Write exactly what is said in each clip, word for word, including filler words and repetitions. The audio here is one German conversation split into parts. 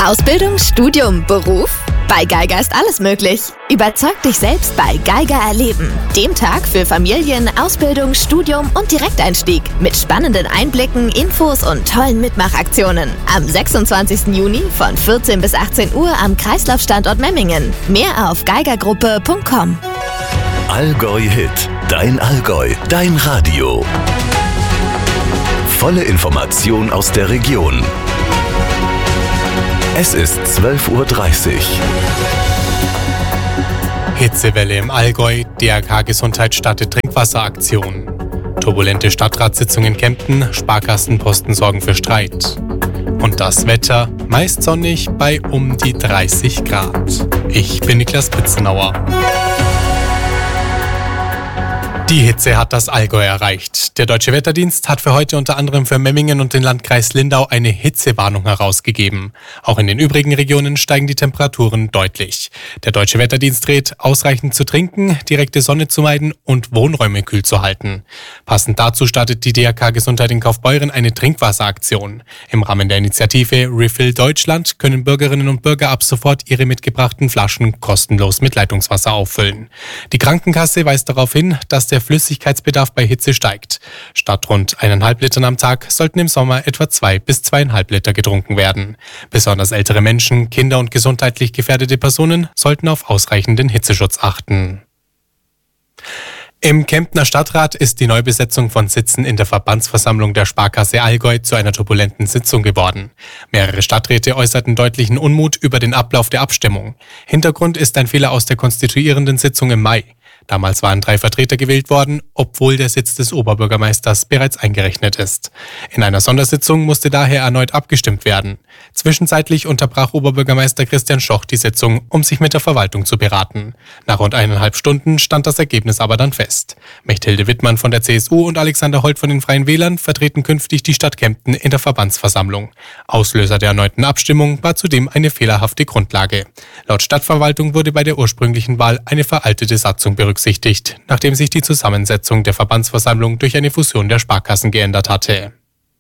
Ausbildung, Studium, Beruf? Bei Geiger ist alles möglich. Überzeug dich selbst bei Geiger erleben. Dem Tag für Familien, Ausbildung, Studium und Direkteinstieg. Mit spannenden Einblicken, Infos und tollen Mitmachaktionen. Am sechsundzwanzigsten Juni von vierzehn bis achtzehn Uhr am Kreislaufstandort Memmingen. Mehr auf geigergruppe punkt com. Allgäu Hit. Dein Allgäu. Dein Radio. Volle Information aus der Region. Es ist zwölf Uhr dreißig. Hitzewelle im Allgäu, D R K Gesundheit startet Trinkwasseraktion. Turbulente Stadtratssitzung in Kempten, Sparkassenposten sorgen für Streit. Und das Wetter, meist sonnig bei um die dreißig Grad. Ich bin Niklas Pitzenauer. Die Hitze hat das Allgäu erreicht. Der Deutsche Wetterdienst hat für heute unter anderem für Memmingen und den Landkreis Lindau eine Hitzewarnung herausgegeben. Auch in den übrigen Regionen steigen die Temperaturen deutlich. Der Deutsche Wetterdienst rät, ausreichend zu trinken, direkte Sonne zu meiden und Wohnräume kühl zu halten. Passend dazu startet die D R K Gesundheit in Kaufbeuren eine Trinkwasseraktion. Im Rahmen der Initiative Refill Deutschland können Bürgerinnen und Bürger ab sofort ihre mitgebrachten Flaschen kostenlos mit Leitungswasser auffüllen. Die Krankenkasse weist darauf hin, dass der Der Flüssigkeitsbedarf bei Hitze steigt. Statt rund eineinhalb Litern am Tag sollten im Sommer etwa zwei bis zweieinhalb Liter getrunken werden. Besonders ältere Menschen, Kinder und gesundheitlich gefährdete Personen sollten auf ausreichenden Hitzeschutz achten. Im Kemptner Stadtrat ist die Neubesetzung von Sitzen in der Verbandsversammlung der Sparkasse Allgäu zu einer turbulenten Sitzung geworden. Mehrere Stadträte äußerten deutlichen Unmut über den Ablauf der Abstimmung. Hintergrund ist ein Fehler aus der konstituierenden Sitzung im Mai. Damals waren drei Vertreter gewählt worden, obwohl der Sitz des Oberbürgermeisters bereits eingerechnet ist. In einer Sondersitzung musste daher erneut abgestimmt werden. Zwischenzeitlich unterbrach Oberbürgermeister Christian Schoch die Sitzung, um sich mit der Verwaltung zu beraten. Nach rund eineinhalb Stunden stand das Ergebnis aber dann fest. Mechthilde Wittmann von der C S U und Alexander Holt von den Freien Wählern vertreten künftig die Stadt Kempten in der Verbandsversammlung. Auslöser der erneuten Abstimmung war zudem eine fehlerhafte Grundlage. Laut Stadtverwaltung wurde bei der ursprünglichen Wahl eine veraltete Satzung berücksichtigt. berücksichtigt, nachdem sich die Zusammensetzung der Verbandsversammlung durch eine Fusion der Sparkassen geändert hatte.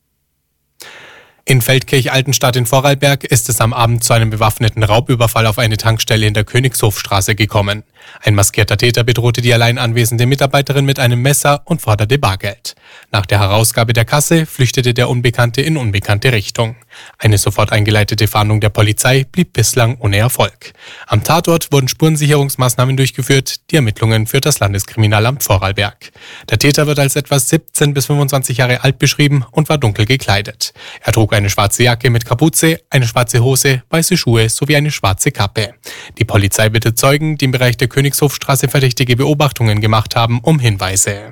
In Feldkirch-Altenstadt in Vorarlberg ist es am Abend zu einem bewaffneten Raubüberfall auf eine Tankstelle in der Königshofstraße gekommen. Ein maskierter Täter bedrohte die allein anwesende Mitarbeiterin mit einem Messer und forderte Bargeld. Nach der Herausgabe der Kasse flüchtete der Unbekannte in unbekannte Richtung. Eine sofort eingeleitete Fahndung der Polizei blieb bislang ohne Erfolg. Am Tatort wurden Spurensicherungsmaßnahmen durchgeführt, die Ermittlungen führt das Landeskriminalamt Vorarlberg. Der Täter wird als etwa siebzehn bis fünfundzwanzig Jahre alt beschrieben und war dunkel gekleidet. Er trug eine schwarze Jacke mit Kapuze, eine schwarze Hose, weiße Schuhe sowie eine schwarze Kappe. Die Polizei bittet Zeugen, die im Bereich der Königshofstraße verdächtige Beobachtungen gemacht haben, um Hinweise.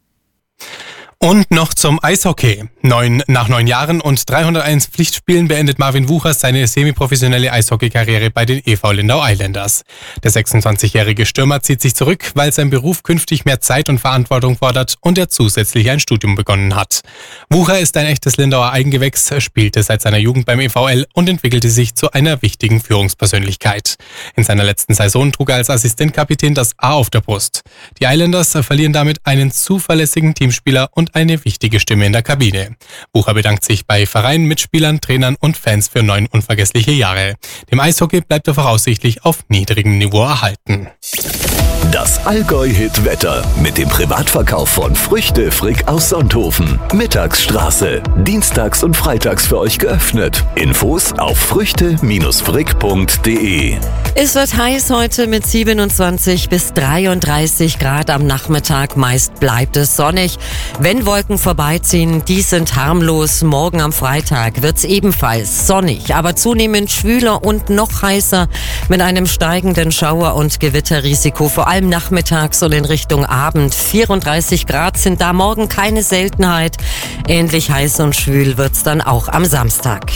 Und noch zum Eishockey. Neun, nach neun Jahren und dreihunderteins Pflichtspielen beendet Marvin Wuchers seine semiprofessionelle Eishockeykarriere bei den E V Lindau Islanders. Der sechsundzwanzigjährige Stürmer zieht sich zurück, weil sein Beruf künftig mehr Zeit und Verantwortung fordert und er zusätzlich ein Studium begonnen hat. Wucher ist ein echtes Lindauer Eigengewächs, spielte seit seiner Jugend beim E V L und entwickelte sich zu einer wichtigen Führungspersönlichkeit. In seiner letzten Saison trug er als Assistentkapitän das A auf der Brust. Die Islanders verlieren damit einen zuverlässigen Teamspieler und eine wichtige Stimme in der Kabine. Wucher bedankt sich bei Vereinen, Mitspielern, Trainern und Fans für neun unvergessliche Jahre. Dem Eishockey bleibt er voraussichtlich auf niedrigem Niveau erhalten. Das Allgäu-Hit-Wetter mit dem Privatverkauf von Früchte Frick aus Sonthofen. Mittagsstraße. Dienstags und freitags für euch geöffnet. Infos auf früchte Frick punkt de. Es wird heiß heute mit siebenundzwanzig bis dreiunddreißig Grad am Nachmittag. Meist bleibt es sonnig. Wenn Wolken vorbeiziehen, die sind harmlos. Morgen am Freitag wird es ebenfalls sonnig, aber zunehmend schwüler und noch heißer mit einem steigenden Schauer- und Gewitterrisiko, vor allem nachmittags und in Richtung Abend. vierunddreißig Grad sind da morgen keine Seltenheit. Ähnlich heiß und schwül wird's dann auch am Samstag.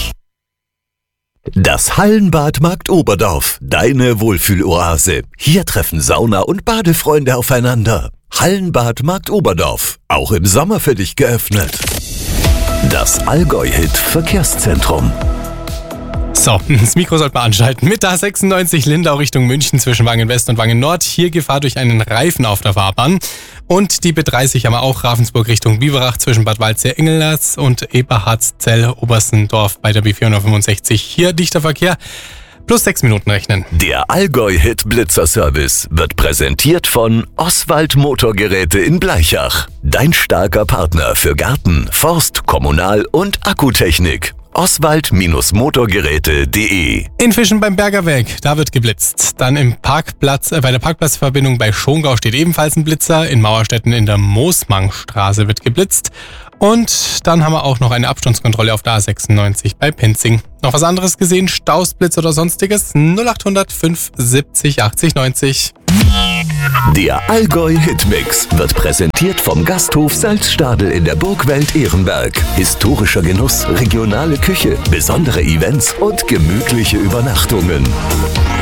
Das Hallenbad Markt Oberdorf, deine Wohlfühloase. Hier treffen Sauna- und Badefreunde aufeinander. Hallenbad Markt Oberdorf, auch im Sommer für dich geöffnet. Das Allgäu-Hit Verkehrszentrum. So, das Mikro sollte man anschalten. Mit der A sechsundneunzig Lindau Richtung München zwischen Wangen West und Wangen Nord. Hier Gefahr durch einen Reifen auf der Fahrbahn. Und die B dreißig haben wir auch Ravensburg Richtung Biberach zwischen Bad Waldsee-Engelnatz und Eberhardszell-Oberstendorf bei der B vierhundertfünfundsechzig. Hier dichter Verkehr. Plus sechs Minuten rechnen. Der Allgäu-Hit Blitzer-Service wird präsentiert von Oswald Motorgeräte in Blaichach. Dein starker Partner für Garten, Forst, Kommunal- und Akkutechnik. Oswald Motorgeräte punkt de. In Fischen beim Bergerweg, da wird geblitzt. Dann im Parkplatz, äh, bei der Parkplatzverbindung bei Schongau steht ebenfalls ein Blitzer. In Mauerstetten in der Moosmangstraße wird geblitzt. Und dann haben wir auch noch eine Abstandskontrolle auf der A sechsundneunzig bei Penzing. Noch was anderes gesehen? Staus, Blitz oder sonstiges? null acht hundert fünf siebzig achtzig neunzig. Der Allgäu-Hitmix wird präsentiert vom Gasthof Salzstadel in der Burgwelt Ehrenberg. Historischer Genuss, regionale Küche, besondere Events und gemütliche Übernachtungen.